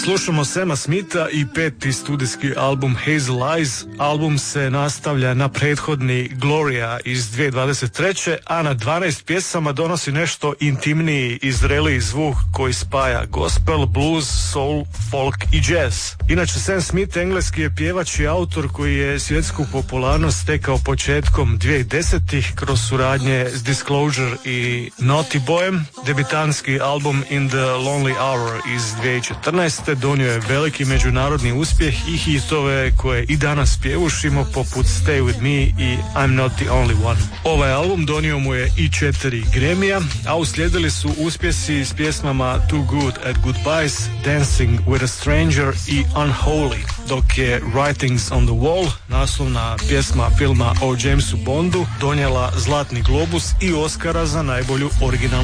Slušamo Sama Smitha i peti studijski album Hazel Eyes. Album se nastavlja na prethodni Gloria iz 2023. a na 12 pjesama donosi nešto intimniji i zreliji zvuk koji spaja gospel, blues, soul, folk i jazz. Inače, Sam Smith engleski je pjevač i autor koji je svjetsku popularnost stekao početkom 2010-ih kroz suradnje s Disclosure i Naughty Boyem. Debitanski album In the Lonely Hour iz 2014. donio je veliki međunarodni uspjeh i hitove koje i danas pjevušimo poput Stay With Me i I'm Not The Only One. Ovaj album donio mu je i 4 Grammy-a, a uslijedili su uspjesi s pjesmama Too Good at Goodbyes, Dancing with a Stranger i Unholy, dok je Writings on the Wall, naslovna pjesma filma o Jamesu Bondu, donijela Zlatni globus i Oscara za najbolju originalnu